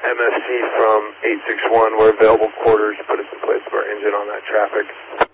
MFC from 861, we're available quarters, put us in place of our engine on that traffic.